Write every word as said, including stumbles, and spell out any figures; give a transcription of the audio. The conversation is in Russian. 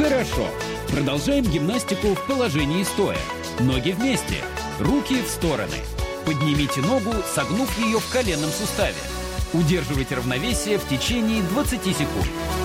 Хорошо. Продолжаем гимнастику в положении стоя. Ноги вместе, руки в стороны. Поднимите ногу, согнув ее в коленном суставе. Удерживайте равновесие в течение двадцати секунд.